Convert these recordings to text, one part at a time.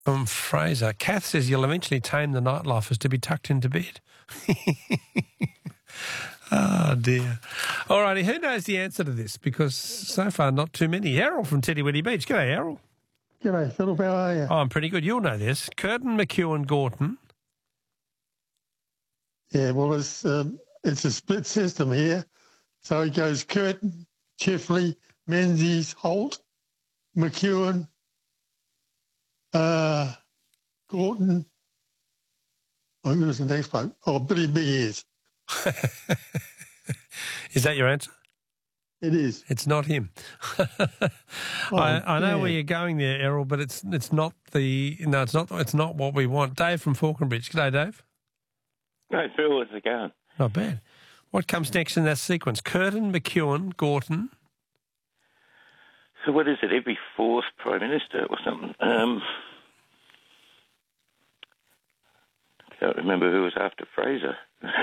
From Fraser. Kath says you'll eventually tame the nightlifers to be tucked into bed. Oh, dear. All righty, who knows the answer to this? Because so far not too many. Errol from Teddy Whitty Beach. G'day, Errol. G'day, Philip. How are you? Oh, I'm pretty good. You'll know this. Curtin, McEwen, Gorton. Yeah, well, it's a split system here. So it goes Curtin, Chifley, Menzies, Holt, McEwen, Gorton. Oh, who was the next bloke? Oh, Billy Big Ears. Is that your answer? It is. It's not him. I know where you're going there, Errol, but it's not it's not what we want. Dave from Falconbridge. G'day, Dave. Hey, Phil, how's it going? Not bad. What comes next in that sequence? Curtin, McEwen, Gorton. So what is it, every fourth Prime Minister or something? I can't remember who was after Fraser.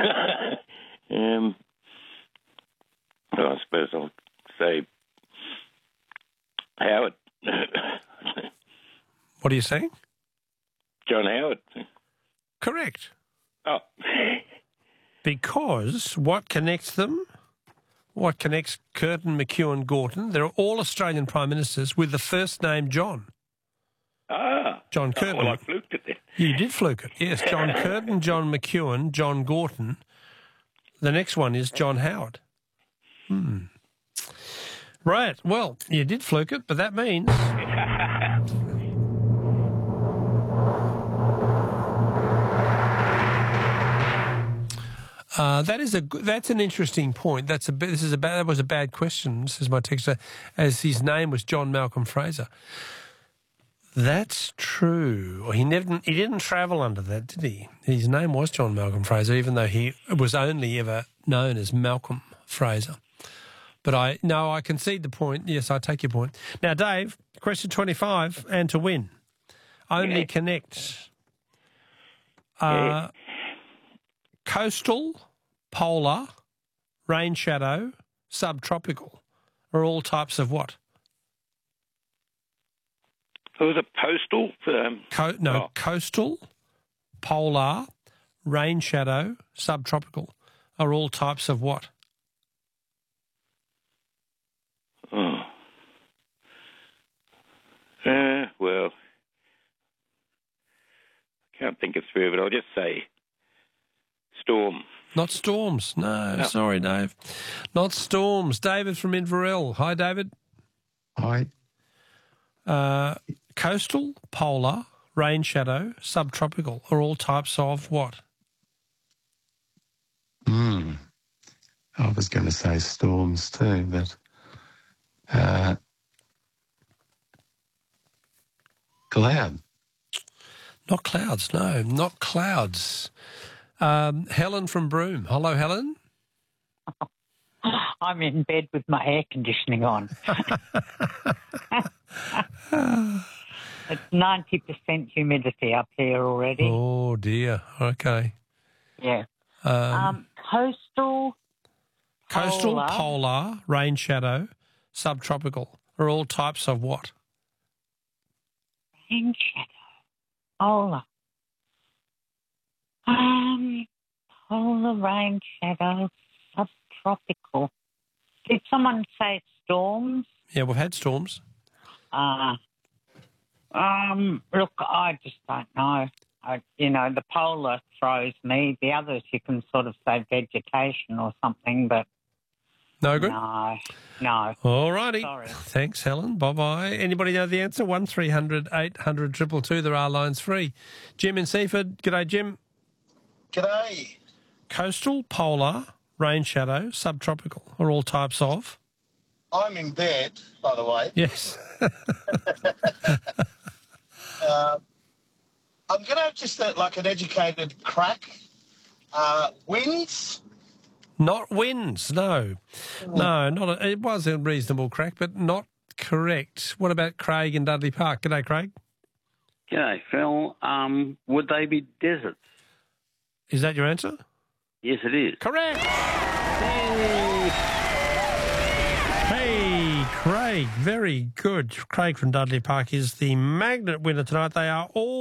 I suppose I'll say Howard. What are you saying? John Howard. Correct. Oh. Because what connects them? What connects Curtin, McEwen, Gorton? They're all Australian Prime Ministers with the first name John. Ah. John Curtin. Well, I fluked it then. You did fluke it, yes. John Curtin, John McEwen, John Gorton. The next one is John Howard. Right, well, you did fluke it, but that means... that's an interesting point. That was a bad question. This is my texter, as his name was John Malcolm Fraser. That's true. He didn't travel under that, did he? His name was John Malcolm Fraser, even though he was only ever known as Malcolm Fraser. But I concede the point. Yes, I take your point. Now, Dave, question 25, and to win, only connect coastal, polar, rain shadow, subtropical are all types of what? It was a postal? Coastal, polar, rain shadow, subtropical are all types of what? Oh. Well, I can't think it through, but I'll just say storm. Not storms. No, sorry, Dave. Not storms. David from Inverell. Hi, David. Hi. Coastal, polar, rain shadow, subtropical are all types of what? I was going to say storms too, but cloud. Not clouds, no, not clouds. Helen from Broome. Hello, Helen. I'm in bed with my air conditioning on. It's 90% humidity up here already. Oh, dear. Okay. Yeah. Coastal, polar, rain shadow, subtropical are all types of what? Rain shadow, polar. Polar, rain shadow, subtropical. Did someone say storms? Yeah, we've had storms. Look, I just don't know. The polar throws me. The others you can sort of say vegetation or something, but... No good? No. All righty. Sorry. Thanks, Helen. Bye-bye. Anybody know the answer? 1300 800 222. There are lines free. Jim in Seaford. G'day, Jim. G'day. Coastal, polar, rain shadow, subtropical are all types of... I'm in bed, by the way. Yes. I'm going to have just like an educated crack. Winds? Not winds, no. No, it was a reasonable crack, but not correct. What about Craig in Dudley Park? G'day, Craig. G'day, Phil. Would they be deserts? Is that your answer? Yes, it is. Correct! Hey, Craig. Craig, very good. Craig from Dudley Park is the Magnet winner tonight. They are all